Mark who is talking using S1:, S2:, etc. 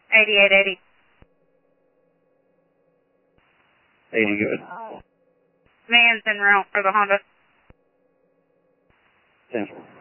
S1: 8880.
S2: 80, good.
S1: Van's en route for the Honda.
S2: 10.